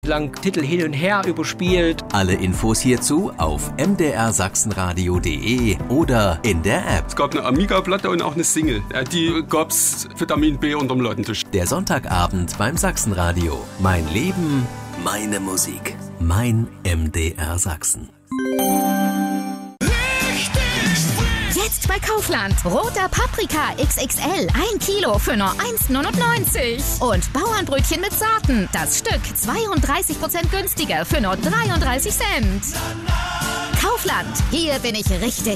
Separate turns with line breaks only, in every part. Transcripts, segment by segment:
lang Titel hin und her überspielt.
Alle Infos hierzu auf mdrsachsenradio.de oder in der App.
Es gab eine Amiga-Platte und auch eine Single. Die gab's Vitamin B unterm Ladentisch.
Der Sonntagabend beim Sachsenradio. Mein Leben, meine Musik. Mein MDR Sachsen.
Jetzt bei Kaufland. Roter Paprika XXL. 1 Kilo für nur 1,99. Und Bauernbrötchen mit Sorten. Das Stück 32% günstiger für nur 33 Cent. Kaufland. Hier bin ich richtig.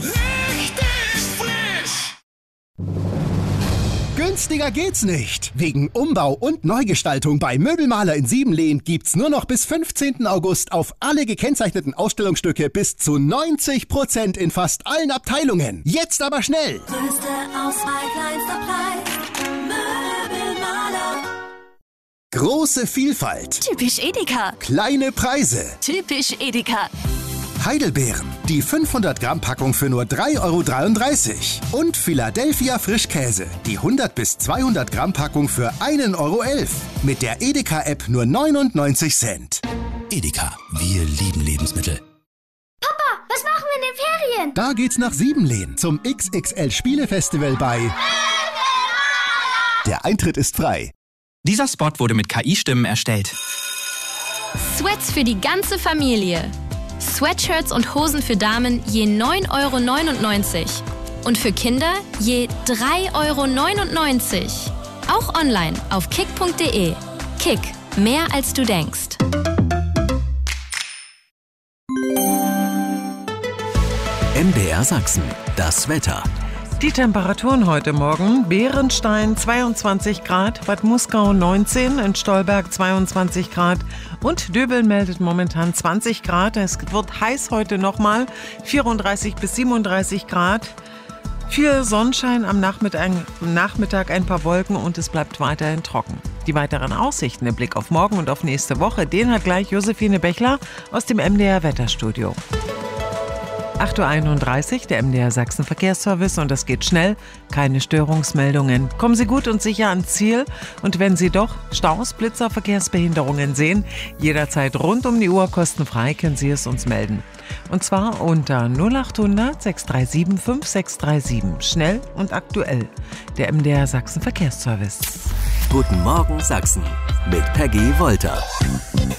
Günstiger geht's nicht. Wegen Umbau und Neugestaltung bei Möbelmaler in Siebenlehn gibt's nur noch bis 15. August auf alle gekennzeichneten Ausstellungsstücke bis zu 90% in fast allen Abteilungen. Jetzt aber schnell!
Größte Auswahl, kleinster Preis. Möbelmaler.
Große Vielfalt.
Typisch Edeka.
Kleine Preise.
Typisch Edeka.
Heidelbeeren. Die 500 Gramm Packung für nur 3,33 €. Und Philadelphia Frischkäse. Die 100 bis 200 Gramm Packung für 1,11 €. Mit der Edeka-App nur 99 Cent.
Edeka, wir lieben Lebensmittel.
Papa, was machen wir in den Ferien?
Da geht's nach Siebenlehn zum XXL Spielefestival bei Der Eintritt ist frei.
Dieser Spot wurde mit KI-Stimmen erstellt.
Sweats für die ganze Familie. Sweatshirts und Hosen für Damen je 9,99 € und für Kinder je 3,99 €. Auch online auf kick.de. Kick, mehr als du denkst.
MDR Sachsen, das Wetter.
Die Temperaturen heute Morgen: Bärenstein 22 Grad, Bad Muskau 19, in Stolberg 22 Grad und Döbeln meldet momentan 20 Grad. Es wird heiß heute nochmal, 34 bis 37 Grad. Viel Sonnenschein, am Nachmittag ein paar Wolken und es bleibt weiterhin trocken. Die weiteren Aussichten im Blick auf morgen und auf nächste Woche, den hat gleich Josephine Bechler aus dem MDR Wetterstudio. 8:31 Uhr, der MDR Sachsen Verkehrsservice, und das geht schnell. Keine Störungsmeldungen. Kommen Sie gut und sicher ans Ziel. Und wenn Sie doch Staus, Blitzer, Verkehrsbehinderungen sehen, jederzeit rund um die Uhr kostenfrei können Sie es uns melden. Und zwar unter 0800 637 5637. Schnell und aktuell. Der MDR Sachsen Verkehrsservice.
Guten Morgen Sachsen mit Peggy Wolter.